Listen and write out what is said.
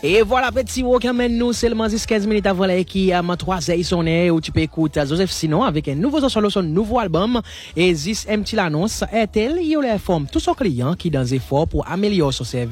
Et voilà, petit mot qui amène nous seulement 15 minutes avant la qui a 3 heures sonné où tu peux écouter Joseph Sinon avec un nouveau son nouveau album et 10 un petit l'annonce. Est-elle, il y a forme tout son client qui dans effort pour améliorer son service.